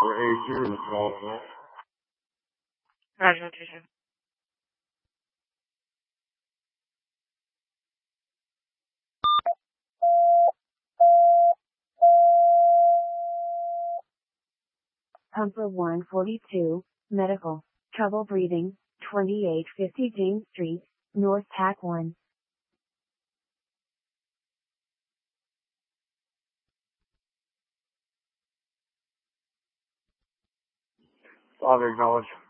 Or A2 is calling it. Roger, Roger. Pumper 142, medical, trouble breathing, 2850 James Street, North Pack 1. Father, acknowledge.